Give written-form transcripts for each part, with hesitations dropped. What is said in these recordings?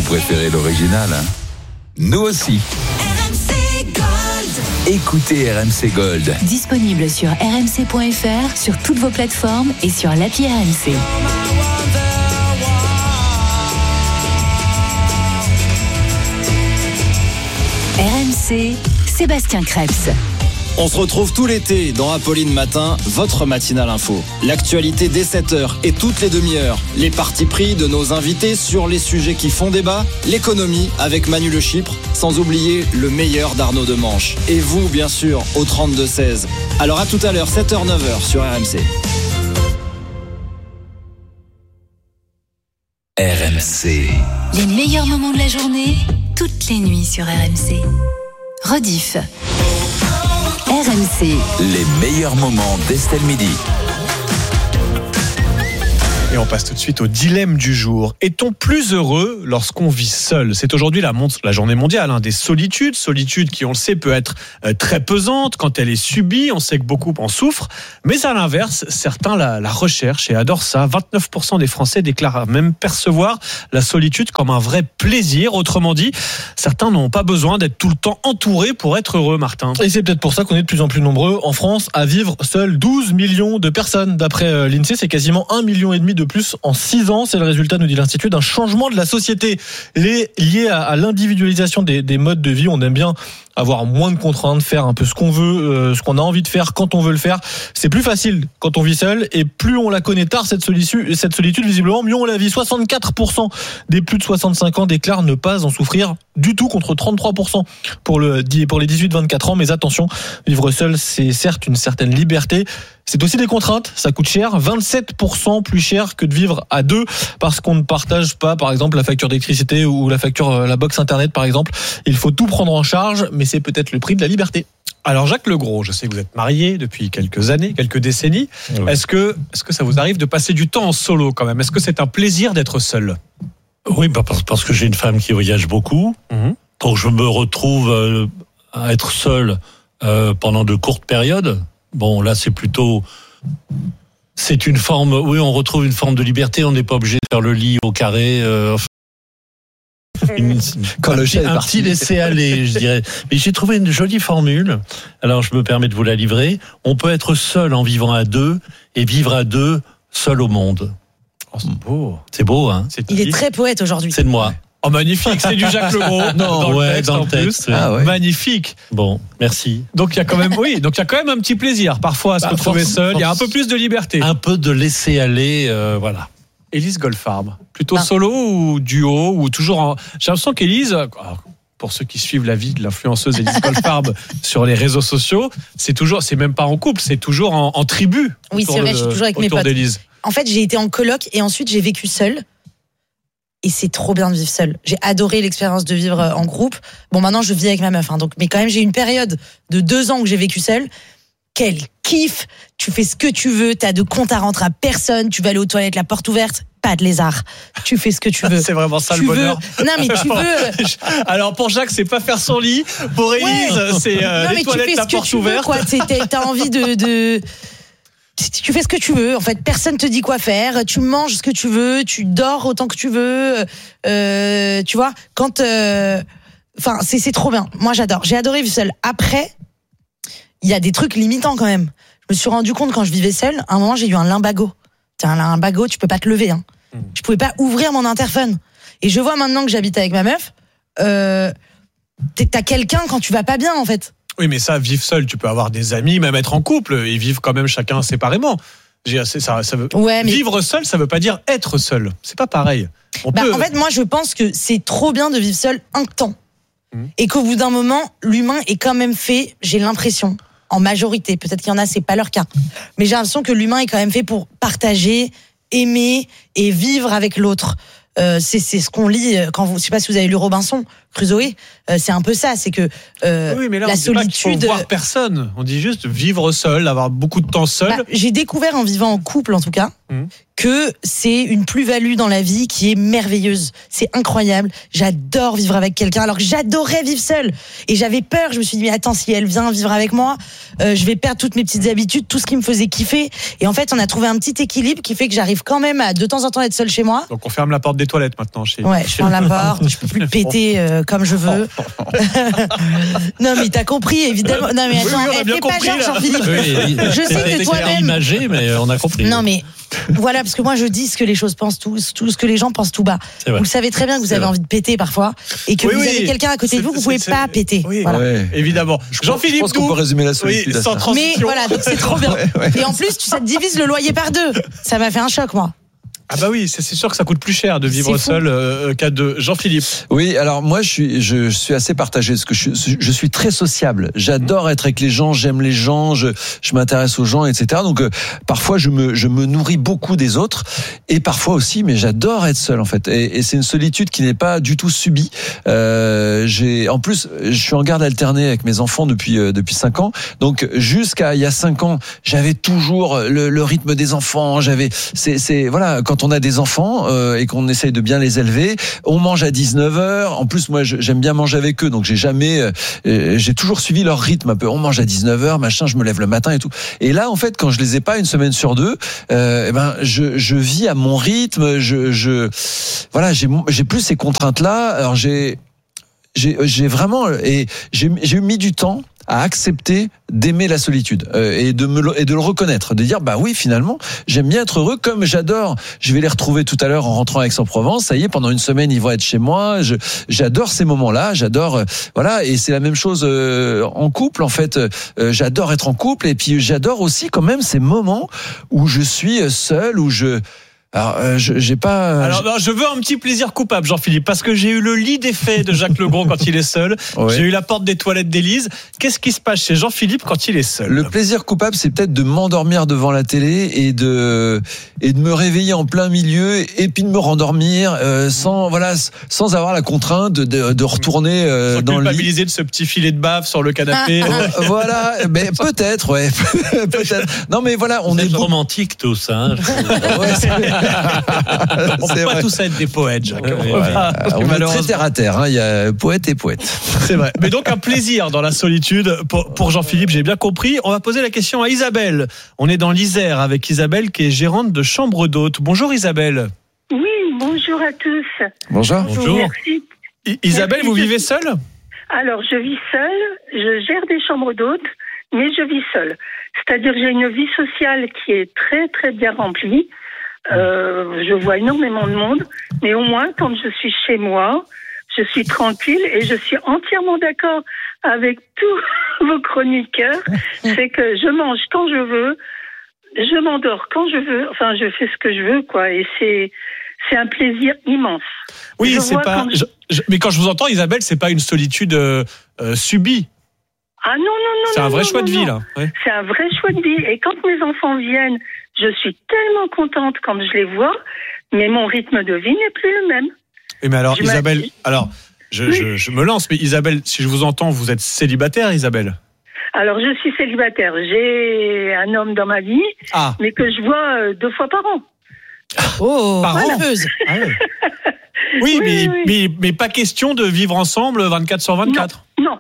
préférez l'original, hein? Nous aussi. Écoutez RMC Gold. Disponible sur rmc.fr, sur toutes vos plateformes et sur l'appli RMC. RMC, Sébastien Krebs. On se retrouve tout l'été dans Apolline Matin, votre matinale info. L'actualité dès 7h et toutes les demi-heures. Les partis pris de nos invités sur les sujets qui font débat. L'économie avec Manu Le Chypre, sans oublier le meilleur d'Arnaud Demanche. Et vous, bien sûr, au 32-16. Alors à tout à l'heure, 7h, 9h sur RMC. RMC. Les meilleurs moments de la journée, toutes les nuits sur RMC. Rediff. RMC. Les meilleurs moments d'Estelle Midi. Et on passe tout de suite au dilemme du jour. Est-on plus heureux lorsqu'on vit seul ? C'est aujourd'hui la journée mondiale des solitudes. Solitude qui, on le sait, peut être très pesante quand elle est subie. On sait que beaucoup en souffrent. Mais à l'inverse, certains la recherchent et adorent ça. 29% des Français déclarent même percevoir la solitude comme un vrai plaisir. Autrement dit, certains n'ont pas besoin d'être tout le temps entourés pour être heureux, Martin. Et c'est peut-être pour ça qu'on est de plus en plus nombreux en France à vivre seuls. 12 millions de personnes. D'après l'INSEE, c'est quasiment 1,5 million de plus en 6 ans. C'est le résultat, nous dit l'Institut, d'un changement de la société lié à l'individualisation des modes de vie. On aime bien avoir moins de contraintes, faire un peu ce qu'on veut, ce qu'on a envie de faire quand on veut le faire. C'est plus facile quand on vit seul, et plus on la connaît tard, cette solitude, visiblement, mieux on la vit. 64% des plus de 65 ans déclarent ne pas en souffrir du tout, contre 33% pour les 18-24 ans. Mais attention, vivre seul, c'est certes une certaine liberté, c'est aussi des contraintes, ça coûte cher, 27% plus cher que de vivre à deux, parce qu'on ne partage pas, par exemple, la facture d'électricité ou la box internet, par exemple. Il faut tout prendre en charge, mais c'est peut-être le prix de la liberté. Alors Jacques Legros, je sais que vous êtes marié depuis quelques années, quelques décennies. Oui. Est-ce que ça vous arrive de passer du temps en solo quand même ? Est-ce que c'est un plaisir d'être seul ? Oui, parce que j'ai une femme qui voyage beaucoup. Donc je me retrouve à être seul pendant de courtes périodes. Bon, là c'est une forme, oui, on retrouve une forme de liberté. On n'est pas obligé de faire le lit au carré. Quand le chat est un parti. petit laisser-aller, je dirais. Mais j'ai trouvé une jolie formule. Alors, je me permets de vous la livrer. On peut être seul en vivant à deux et vivre à deux seul au monde. Oh, c'est beau. C'est beau, hein ? Il est très poète aujourd'hui. C'est de moi. Oh, magnifique, c'est du Jacques Legros. Dans le texte. Ouais. Magnifique. Bon, merci. Donc il y a quand même un petit plaisir parfois à se retrouver seul. Il y a un peu plus de liberté. Un peu de laisser aller, voilà. Élise Goldfarb, plutôt solo ou duo ou toujours J'ai l'impression qu'Élise, pour ceux qui suivent la vie de l'influenceuse Élise Goldfarb sur les réseaux sociaux, c'est même pas en couple, c'est toujours en tribu. Oui, c'est vrai, je suis toujours avec mes potes. d'Élise. En fait, j'ai été en coloc et ensuite j'ai vécu seule. Et c'est trop bien de vivre seule. J'ai adoré l'expérience de vivre en groupe. Bon, maintenant je vis avec ma meuf, mais quand même j'ai une période de 2 ans où j'ai vécu seule. Quel kiff! Tu fais ce que tu veux, t'as de compte à rentrer à personne, tu vas aller aux toilettes, la porte ouverte, pas de lézard. Tu fais ce que tu veux. C'est vraiment ça le bonheur. Non, mais tu veux. Alors pour Jacques, c'est pas faire son lit. Pour Élise, c'est les toilettes, la porte ouverte. T'as envie de... Tu fais ce que tu veux, en fait, personne te dit quoi faire, tu manges ce que tu veux, tu dors autant que tu veux, tu vois, c'est trop bien. Moi, j'adore. J'ai adoré vivre seule. Après, il y a des trucs limitants quand même. Je me suis rendu compte quand je vivais seule, à un moment, j'ai eu un lumbago. T'as un lumbago, tu peux pas te lever, hein. Je pouvais pas ouvrir mon interphone. Et je vois maintenant que j'habite avec ma meuf, t'as quelqu'un quand tu vas pas bien, en fait. Oui, mais ça, vivre seul, tu peux avoir des amis, même être en couple, et vivre quand même chacun séparément. Vivre seul, ça veut pas dire être seul. C'est pas pareil. En fait, moi, je pense que c'est trop bien de vivre seul un temps. Et qu'au bout d'un moment, l'humain est quand même fait, j'ai l'impression, en majorité, peut-être qu'il y en a, c'est pas leur cas, mais j'ai l'impression que l'humain est quand même fait pour partager, aimer et vivre avec l'autre. C'est ce qu'on lit je sais pas si vous avez lu Robinson Crusoe, c'est un peu ça, c'est que oui, mais là, la on dit pas qu'il solitude, faut voir personne, on dit juste vivre seul, avoir beaucoup de temps seul. J'ai découvert en vivant en couple, en tout cas, que c'est une plus-value dans la vie qui est merveilleuse. C'est incroyable. J'adore vivre avec quelqu'un, alors que j'adorais vivre seule. Et j'avais peur. Je me suis dit, mais attends, si elle vient vivre avec moi, je vais perdre toutes mes petites habitudes, tout ce qui me faisait kiffer. Et en fait, on a trouvé un petit équilibre qui fait que j'arrive quand même à de temps en temps être seule chez moi. Donc on ferme la porte des toilettes maintenant. Ouais, je ferme la porte. Je peux plus péter comme je veux. Non, mais t'as compris, évidemment. Non, mais attends, fais pas genre, Jean-Philippe. Je sais que toi-même. Imagé, mais on a compris. Non, mais voilà, parce que moi je dis ce que les choses pensent tout ce que les gens pensent tout bas. Vous le savez très bien que vous avez envie de péter parfois et que vous avez quelqu'un à côté de vous, vous pouvez pas péter. Oui, voilà. Évidemment. Jean-Philippe, je pense qu'on peut résumer la solitude à sans ça. transition. Mais voilà, donc c'est trop bien. Et en plus, ça te divise le loyer par 2. Ça m'a fait un choc, moi. Ah bah oui, c'est sûr que ça coûte plus cher de vivre seul qu'à deux. Jean-Philippe. Oui, alors moi je suis assez partagé parce que je suis très sociable. J'adore être avec les gens, j'aime les gens, je m'intéresse aux gens, etc. Donc parfois je me nourris beaucoup des autres et parfois aussi, mais j'adore être seul en fait. Et c'est une solitude qui n'est pas du tout subie. En plus, je suis en garde alternée avec mes enfants depuis 5 ans. Donc jusqu'à il y a 5 ans, j'avais toujours le rythme des enfants. Voilà, quand on a des enfants et qu'on essaye de bien les élever, on mange à 19h. En plus, moi, j'aime bien manger avec eux, donc j'ai toujours suivi leur rythme un peu. On mange à 19h, machin, je me lève le matin et tout. Et là, en fait, quand je les ai pas une semaine sur 2, je vis à mon rythme. Voilà, j'ai plus ces contraintes-là. Alors j'ai vraiment j'ai mis du temps à accepter d'aimer la solitude et de le reconnaître, de dire bah oui, finalement j'aime bien être heureux, comme j'adore. Je vais les retrouver tout à l'heure en rentrant à Aix-en-Provence. Ça y est, pendant une semaine ils vont être chez moi. J'adore ces moments-là. Voilà, et c'est la même chose en couple en fait. J'adore être en couple et puis j'adore aussi quand même ces moments où je suis seul, où alors, j'ai pas. Alors, non, je veux un petit plaisir coupable, Jean-Philippe, parce que j'ai eu le lit des faits de Jacques Legros quand il est seul. Ouais. J'ai eu la porte des toilettes d'Élise. Qu'est-ce qui se passe chez Jean-Philippe quand il est seul? Le plaisir coupable, c'est peut-être de m'endormir devant la télé et de me réveiller en plein milieu et puis de me rendormir sans avoir la contrainte de retourner dans le lit. Culpabiliser de ce petit filet de bave sur le canapé. Voilà, mais peut-être, ouais, peut-être. Non, mais voilà, on est romantique tous, hein. On peut pas tous être des poètes, Jacques. On est très terre à terre, hein. Il y a poète et poète. C'est vrai. Mais donc un plaisir dans la solitude pour Jean-Philippe, j'ai bien compris. On va poser la question à Isabelle. On est dans l'Isère avec Isabelle qui est gérante de chambre d'hôtes. Bonjour Isabelle. Oui, bonjour à tous. Bonjour. Merci. Isabelle, vous vivez seule? Alors, je vis seule, je gère des chambres d'hôtes, mais je vis seule. C'est-à-dire que j'ai une vie sociale qui est très très bien remplie. Je vois énormément de monde, mais au moins quand je suis chez moi, je suis tranquille et je suis entièrement d'accord avec tous vos chroniqueurs. C'est que je mange quand je veux, je m'endors quand je veux, enfin je fais ce que je veux, quoi. Et c'est un plaisir immense. Oui, mais quand je vous entends, Isabelle, c'est pas une solitude subie. Ah non. C'est un vrai choix de vie, là. Ouais. C'est un vrai choix de vie. Et quand mes enfants viennent, je suis tellement contente quand je les vois, mais mon rythme de vie n'est plus le même. Mais alors, Isabelle, je me lance, mais Isabelle, si je vous entends, vous êtes célibataire, Isabelle? Alors, je suis célibataire. J'ai un homme dans ma vie, mais que je vois 2 fois par an. Oh, par an. Ah ouais. Oui, mais pas question de vivre ensemble 24/24. Non.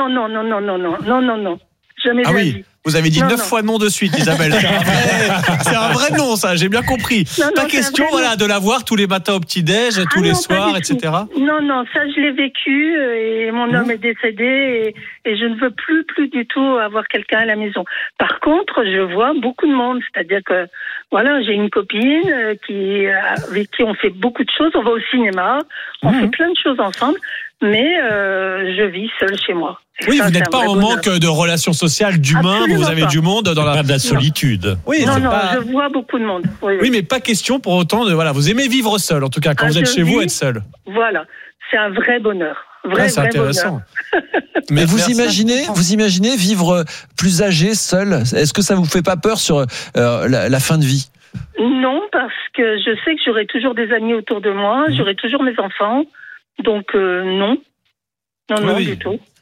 Jamais de la vie. Vous avez dit 9 fois non de suite, Isabelle. C'est un vrai non, ça, j'ai bien compris. Pas question de la voir tous les matins au petit-déj, tous les soirs, etc. Non, ça je l'ai vécu et mon homme est décédé et je ne veux plus du tout avoir quelqu'un à la maison. Par contre, je vois beaucoup de monde, c'est-à-dire que voilà, j'ai une copine avec qui on fait beaucoup de choses, on va au cinéma, on fait plein de choses ensemble, mais je vis seule chez moi. Oui, vous n'êtes pas en manque de relations sociales, d'humains, vous avez du monde dans la solitude. Oui, non, je vois beaucoup de monde. Oui, mais pas question pour autant de vous aimez vivre seul, en tout cas quand vous êtes chez vous, être seul. Voilà, c'est un vrai bonheur. C'est intéressant. Mais vous imaginez vivre plus âgé, seul? Est-ce que ça vous fait pas peur sur la fin de vie? Non, parce que je sais que j'aurai toujours des amis autour de moi, j'aurai toujours mes enfants, donc non, du tout.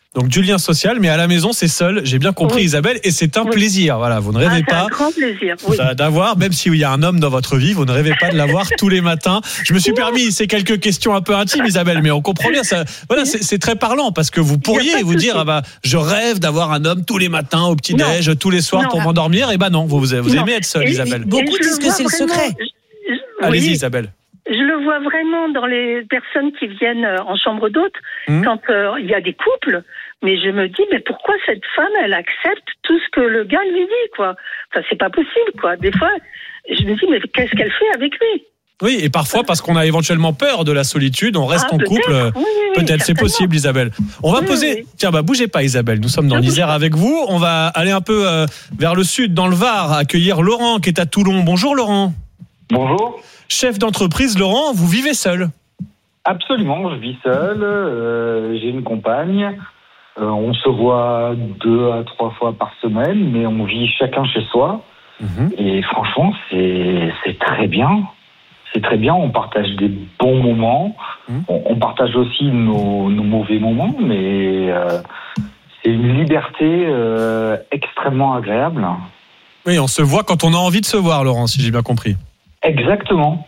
Donc du lien social, mais à la maison c'est seul. J'ai bien compris, Isabelle, et c'est un plaisir. Voilà, vous ne rêvez pas un grand plaisir, d'avoir, même s'il y a un homme dans votre vie, vous ne rêvez pas de l'avoir tous les matins. Je me suis permis ces quelques questions un peu intimes, Isabelle, mais on comprend bien ça. Voilà, c'est très parlant parce que vous pourriez vous dire, je rêve d'avoir un homme tous les matins au petit déj, tous les soirs pour m'endormir. Et non, vous aimez être seule, Isabelle. Beaucoup disent que c'est le secret. Allez-y, Isabelle. Je le vois vraiment dans les personnes qui viennent en chambre d'hôte, quand il y a des couples, mais je me dis, mais pourquoi cette femme, elle accepte tout ce que le gars lui dit, quoi. Enfin, c'est pas possible, quoi. Des fois, je me dis, mais qu'est-ce qu'elle fait avec lui? Oui, et parfois, parce qu'on a éventuellement peur de la solitude, on reste en couple. Peut-être, c'est possible, Isabelle. On va poser... Tiens, bougez pas, Isabelle. Nous sommes dans l'Isère avec vous. On va aller un peu vers le sud, dans le Var, accueillir Laurent, qui est à Toulon. Bonjour, Laurent. Bonjour. Chef d'entreprise, Laurent, vous vivez seul? Absolument, je vis seul, j'ai une compagne, on se voit 2 à 3 fois par semaine, mais on vit chacun chez soi, et franchement, c'est très bien. C'est très bien, on partage des bons moments, on partage aussi nos mauvais moments, mais c'est une liberté extrêmement agréable. Oui, on se voit quand on a envie de se voir, Laurent, si j'ai bien compris. Exactement.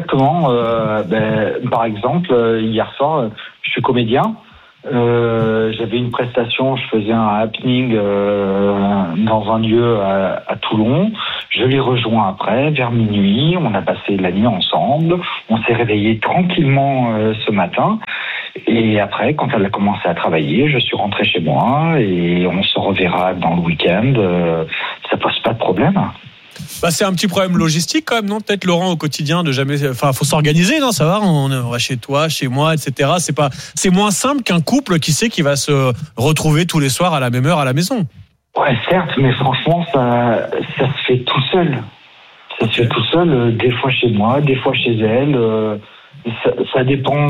Par exemple, hier soir, je suis comédien. J'avais une prestation, je faisais un happening dans un lieu à Toulon. Je l'ai rejoint après, vers minuit. On a passé la nuit ensemble. On s'est réveillé tranquillement ce matin. Et après, quand elle a commencé à travailler, je suis rentré chez moi et on se reverra dans le week-end. Ça pose pas de problème. C'est un petit problème logistique quand même, non? Peut-être, Laurent, au quotidien, de jamais. Enfin, faut s'organiser, non? Ça va, on va chez toi, chez moi, etc. C'est moins simple qu'un couple qui sait qu'il va se retrouver tous les soirs à la même heure à la maison. Ouais, certes, mais franchement, ça se fait tout seul. Ça se fait tout seul, des fois chez moi, des fois chez elle. Ça dépend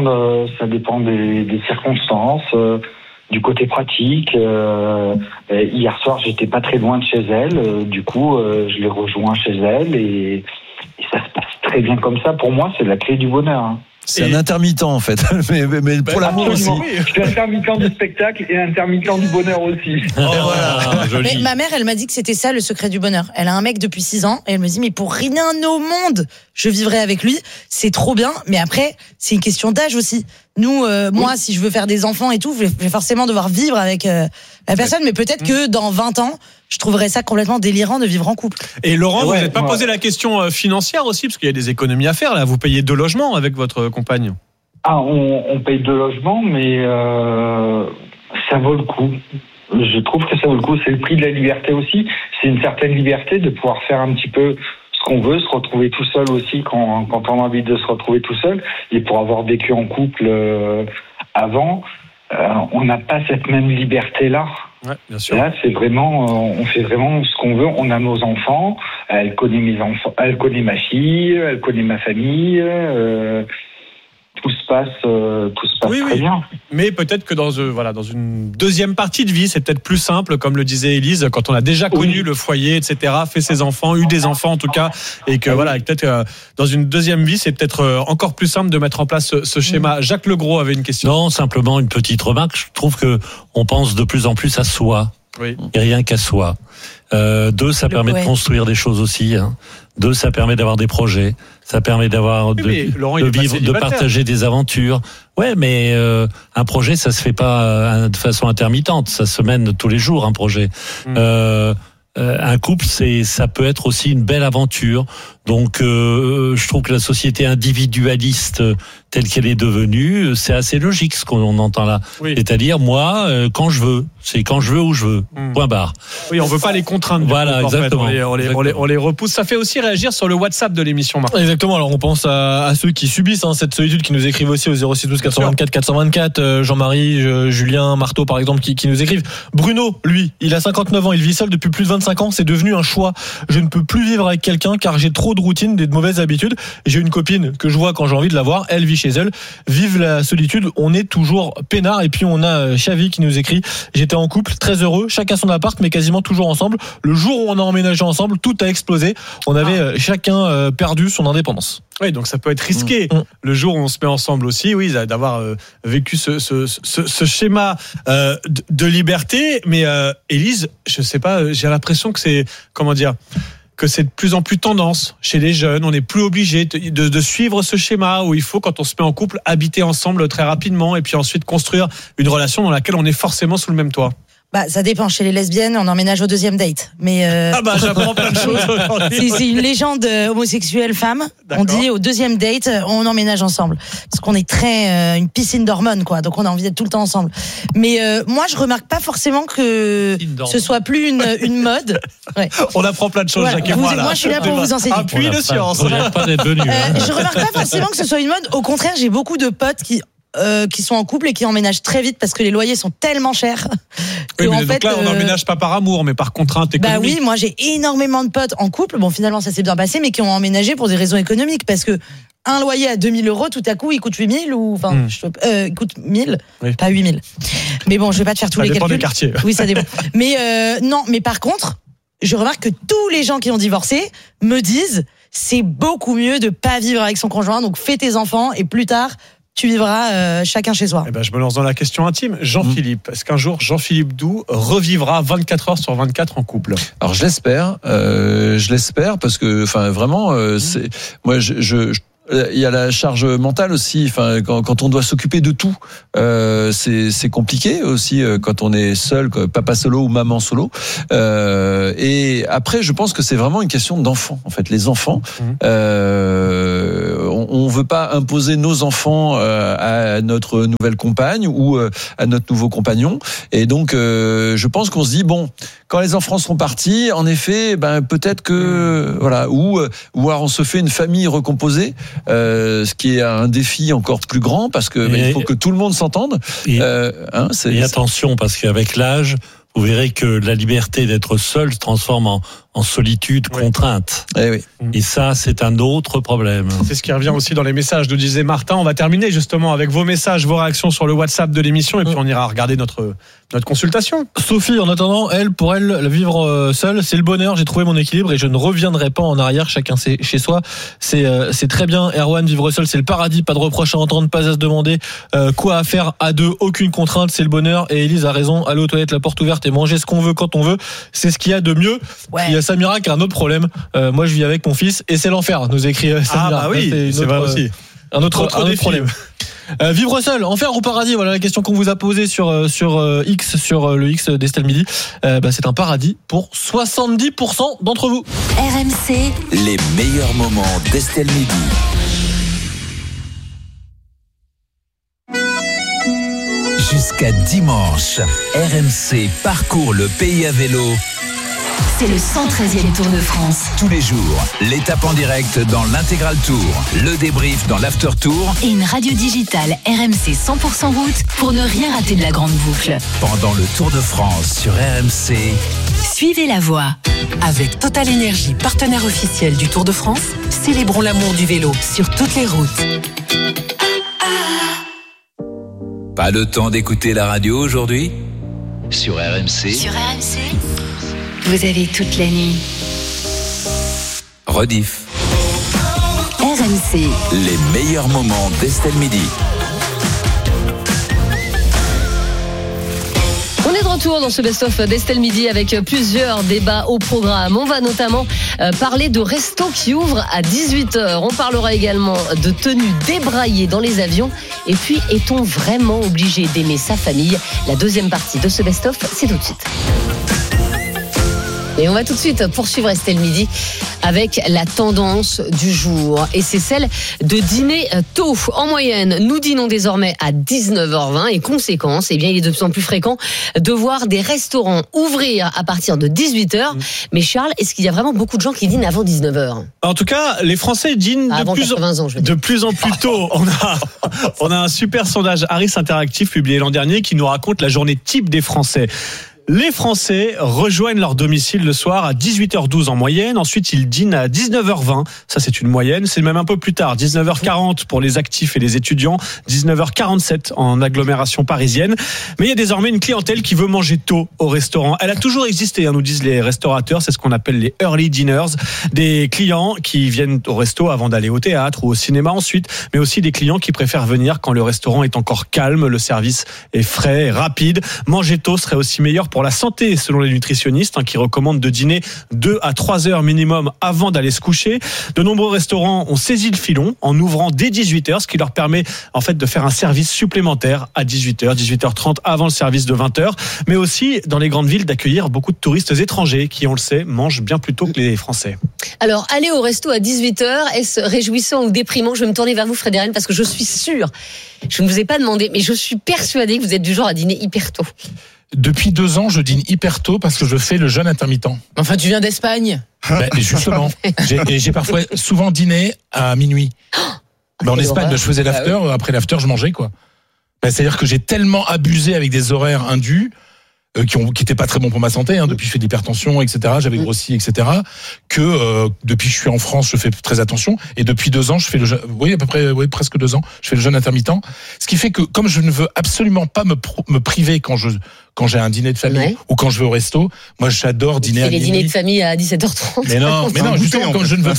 des circonstances. Du côté pratique, hier soir, j'étais pas très loin de chez elle. Du coup, je l'ai rejoint chez elle et ça se passe très bien comme ça. Pour moi, c'est la clé du bonheur. C'est un intermittent en fait, mais pour l'amour aussi. Je suis intermittent du spectacle et intermittent du bonheur aussi. Mais ma mère, elle m'a dit que c'était ça le secret du bonheur. Elle a un mec depuis 6 ans et elle me dit, mais pour rien au monde, je vivrai avec lui. C'est trop bien, mais après, c'est une question d'âge aussi. Nous, moi, si je veux faire des enfants et tout, je vais forcément devoir vivre avec la personne, mais peut-être que dans 20 ans, je trouverais ça complètement délirant de vivre en couple. Et Laurent, vous n'êtes pas posé la question financière aussi, parce qu'il y a des économies à faire là. Vous payez 2 logements avec votre compagne. On paye 2 logements, mais ça vaut le coup. Je trouve que ça vaut le coup. C'est le prix de la liberté aussi. C'est une certaine liberté de pouvoir faire un petit peu ce qu'on veut, se retrouver tout seul aussi quand on a envie de se retrouver tout seul. Et pour avoir vécu en couple avant, on n'a pas cette même liberté-là. Ouais, bien sûr. Là, c'est vraiment, on fait vraiment ce qu'on veut. On a nos enfants. Elle connaît mes enfants. Elle connaît ma fille. Elle connaît ma famille. Tout se passe très bien. Mais peut-être que dans une deuxième partie de vie, c'est peut-être plus simple, comme le disait Élise, quand on a déjà connu le foyer, etc., fait ses enfants, eu des enfants en tout cas, et que peut-être dans une deuxième vie, c'est peut-être encore plus simple de mettre en place ce schéma. Jacques Legros avait une question. Non, simplement une petite remarque. Je trouve que on pense de plus en plus à soi. Oui. Et rien qu'à soi. 2, ça permet de construire des choses aussi. 2, ça permet d'avoir des projets. Ça permet d'avoir de vivre, de partager des aventures. Ouais, mais un projet, ça se fait pas de façon intermittente. Ça se mène tous les jours, un projet. Un couple, ça peut être aussi une belle aventure. Donc, je trouve que la société individualiste telle qu'elle est devenue, c'est assez logique ce qu'on entend là. Oui. C'est-à-dire, moi, quand je veux, c'est quand je veux où je veux. Point barre. Oui, on veut pas les contraindre. Voilà, exactement. En fait. On les repousse. Ça fait aussi réagir sur le WhatsApp de l'émission, Marc. Exactement. Alors, on pense à ceux qui subissent cette solitude, qui nous écrivent aussi au 06 12 424 424. Jean-Marie, Julien, Marteau, par exemple, qui nous écrivent. Bruno, lui, il a 59 ans, il vit seul depuis plus de 25 ans. C'est devenu un choix. Je ne peux plus vivre avec quelqu'un car j'ai trop de routine, des mauvaises habitudes. J'ai une copine que je vois quand j'ai envie de la voir. Elle vit chez chez elle. Vive la solitude, on est toujours peinard. Et puis on a Xavi qui nous écrit: j'étais en couple, très heureux, chacun son appart, mais quasiment toujours ensemble. Le jour où on a emménagé ensemble, tout a explosé. On avait chacun perdu son indépendance. Oui, donc ça peut être risqué. Le jour où on se met ensemble aussi, oui, d'avoir vécu ce schéma de liberté. Mais Élise, je sais pas, j'ai l'impression que c'est, que c'est de plus en plus tendance chez les jeunes. On n'est plus obligé de suivre ce schéma où il faut, quand on se met en couple, habiter ensemble très rapidement et puis ensuite construire une relation dans laquelle on est forcément sous le même toit. Ça dépend. Chez les lesbiennes, on emménage au deuxième date. Mais j'apprends plein de choses. C'est une légende homosexuelle femme. D'accord. On dit au deuxième date, on emménage ensemble. Parce qu'on est très une piscine d'hormones, quoi. Donc on a envie d'être tout le temps ensemble. Mais moi, je remarque pas forcément que ce soit plus une mode. Ouais. On apprend plein de choses, Jacques et moi. Moi, je suis là pour vous enseigner. Un puits de science. Je remarque pas forcément que ce soit une mode. Au contraire, j'ai beaucoup de potes qui sont en couple et qui emménagent très vite parce que les loyers sont tellement chers. Oui, mais donc là, on n'emménage pas par amour, mais par contrainte économique. Oui, moi j'ai énormément de potes en couple. Bon, finalement, ça s'est bien passé, mais qui ont emménagé pour des raisons économiques parce que un loyer à 2 000 €, tout à coup, il coûte 8 000 ou il coûte 1 000, pas 8 000. Mais bon, je vais pas te faire tous les calculs. Ça dépend des quartiers. Oui, ça dépend. Mais non, mais par contre, je remarque que tous les gens qui ont divorcé me disent c'est beaucoup mieux de pas vivre avec son conjoint. Donc fais tes enfants et plus tard tu vivras chacun chez soi. Je me lance dans la question intime. Jean-Philippe, est-ce qu'un jour Jean-Philippe Doux revivra 24 heures sur 24 en couple ? Alors je l'espère parce que vraiment moi il y a la charge mentale aussi. Quand on doit s'occuper de tout, c'est compliqué aussi quand on est seul, papa solo ou maman solo. Et après, je pense que c'est vraiment une question d'enfants. En fait, les enfants, on veut pas imposer nos enfants à notre nouvelle compagne ou à notre nouveau compagnon. Et donc, je pense qu'on se dit quand les enfants seront partis, en effet, peut-être que ou alors on se fait une famille recomposée. Ce qui est un défi encore plus grand parce que il faut que tout le monde s'entende. Et attention, parce qu'avec l'âge, vous verrez que la liberté d'être seul se transforme en solitude, contrainte. Et ça, c'est un autre problème. C'est ce qui revient aussi dans les messages, nous disait Martin. On va terminer justement avec vos messages, vos réactions sur le WhatsApp de l'émission et puis on ira regarder notre consultation. Sophie, en attendant, pour elle, vivre seule, c'est le bonheur. J'ai trouvé mon équilibre et je ne reviendrai pas en arrière. Chacun chez soi. C'est très bien. Erwan, vivre seul, c'est le paradis. Pas de reproches à entendre, pas à se demander quoi à faire à deux. Aucune contrainte, c'est le bonheur. Et Élise a raison. Aller aux toilettes, la porte ouverte et manger ce qu'on veut quand on veut. C'est ce qu'il y a de mieux. Il y a Samira qui a un autre problème. Moi, je vis avec mon fils et c'est l'enfer. Nous écrit Samira. C'est vrai aussi. Un autre problème. Vivre seul, enfer ou paradis, voilà la question qu'on vous a posée sur X, sur le X d'Estelle Midi. C'est un paradis pour 70% d'entre vous. RMC, les meilleurs moments d'Estelle Midi. Jusqu'à dimanche, RMC parcourt le pays à vélo. C'est le 113e Tour de France. Tous les jours, l'étape en direct dans l'Intégral Tour, le débrief dans l'After Tour et une radio digitale RMC 100% route pour ne rien rater de la grande boucle. Pendant le Tour de France sur RMC, suivez la voie. Avec Total Énergie, partenaire officiel du Tour de France, célébrons l'amour du vélo sur toutes les routes. Pas le temps d'écouter la radio aujourd'hui ? Sur RMC. Sur RMC, vous avez toute la nuit. Rediff. RMC. Les meilleurs moments d'Estelle Midi. On est de retour dans ce best-of d'Estelle Midi avec plusieurs débats au programme. On va notamment parler de restos qui ouvrent à 18h. On parlera également de tenues débraillées dans les avions. Et puis, est-on vraiment obligé d'aimer sa famille ? La deuxième partie de ce best-of, c'est tout de suite. Et on va tout de suite poursuivre Estelle Midi avec la tendance du jour. Et c'est celle de dîner tôt. En moyenne, nous dînons désormais à 19h20. Et conséquence, il est de plus en plus fréquent de voir des restaurants ouvrir à partir de 18h. Mais Charles, est-ce qu'il y a vraiment beaucoup de gens qui dînent avant 19h ? En tout cas, les Français dînent de plus en plus tôt. On a un super sondage Harris Interactive publié l'an dernier qui nous raconte la journée type des Français. Les Français rejoignent leur domicile le soir à 18h12 en moyenne. Ensuite, ils dînent à 19h20. Ça, c'est une moyenne. C'est même un peu plus tard. 19h40 pour les actifs et les étudiants. 19h47 en agglomération parisienne. Mais il y a désormais une clientèle qui veut manger tôt au restaurant. Elle a toujours existé, nous disent les restaurateurs. C'est ce qu'on appelle les early dinners. Des clients qui viennent au resto avant d'aller au théâtre ou au cinéma ensuite. Mais aussi des clients qui préfèrent venir quand le restaurant est encore calme, le service est frais et rapide. Manger tôt serait aussi meilleur pour la santé, selon les nutritionnistes, qui recommandent de dîner 2 à 3 heures minimum avant d'aller se coucher. De nombreux restaurants ont saisi le filon en ouvrant dès 18h, ce qui leur permet en fait de faire un service supplémentaire à 18h, 18h30 avant le service de 20h, mais aussi dans les grandes villes d'accueillir beaucoup de touristes étrangers qui, on le sait, mangent bien plus tôt que les Français. Alors, aller au resto à 18h, est-ce réjouissant ou déprimant ? Je vais me tourner vers vous, Frédéric, parce que je suis sûre, je ne vous ai pas demandé, mais je suis persuadée que vous êtes du genre à dîner hyper tôt. Depuis 2 ans, je dîne hyper tôt parce que je fais le jeûne intermittent. Enfin, tu viens d'Espagne. Justement. J'ai parfois souvent dîné à minuit. En Espagne, je faisais l'after. Après l'after, je mangeais, quoi. C'est-à-dire que j'ai tellement abusé avec des horaires indus qui étaient pas très bons pour ma santé. Depuis, je fais de l'hypertension, etc. J'avais grossi, etc. Que depuis que je suis en France, je fais très attention. Et depuis 2 ans, je fais le jeûne. Oui, à peu près, presque 2 ans, je fais le jeûne intermittent. Ce qui fait que, comme je ne veux absolument pas me priver quand j'ai un dîner de famille ou quand je vais au resto, moi j'adore dîner à minuit. Les dîners de famille à 17h30. Mais non, justement, comme je ne veux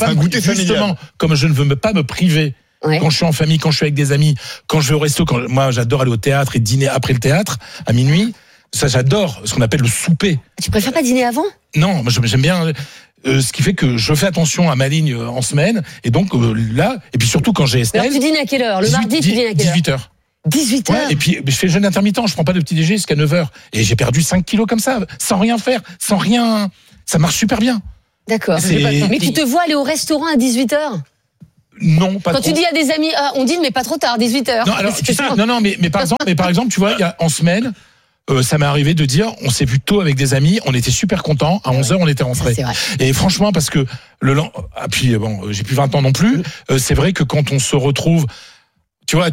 pas me priver. Quand je suis en famille, quand je suis avec des amis, quand je vais au resto, moi j'adore aller au théâtre et dîner après le théâtre à minuit. Ça, j'adore ce qu'on appelle le souper. Tu préfères pas dîner avant ? Non, moi j'aime bien. Ce qui fait que je fais attention à ma ligne en semaine. Et donc là, et puis surtout quand j'ai Estelle. Alors tu dînes à quelle heure ? Le mardi, tu dînes à quelle heure ? 18h. 18h. Ouais, et puis je fais le jeûne intermittent, je prends pas de petit déjeuner jusqu'à 9h. Et j'ai perdu 5 kilos comme ça, sans rien faire, sans rien. Ça marche super bien. D'accord. Mais tu te vois aller au restaurant à 18h ? Non, pas quand trop. Tu dis à des amis, on dîne mais pas trop tard, 18h. Non, alors, mais par exemple, tu vois, en semaine, ça m'est arrivé de dire, on s'est vu tôt avec des amis, on était super contents, à 11h on était rentrés. Et franchement, parce que puis bon, j'ai plus 20 ans non plus, c'est vrai que quand on se retrouve